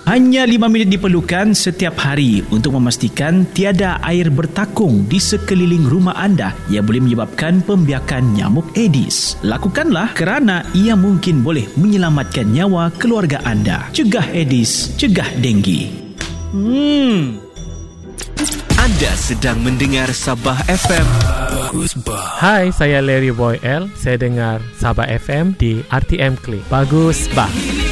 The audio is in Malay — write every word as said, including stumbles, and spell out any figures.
Hanya lima minit diperlukan setiap hari untuk memastikan tiada air bertakung di sekeliling rumah anda yang boleh menyebabkan pembiakan nyamuk Aedes. Lakukanlah kerana ia mungkin boleh menyelamatkan nyawa keluarga anda. Cegah Aedes, cegah denggi. Hmm. Anda sedang mendengar Sabah F M. Bagus bah. Hai, saya Larry Boy L. Saya dengar Sabah F M di R T M Click. Bagus bah.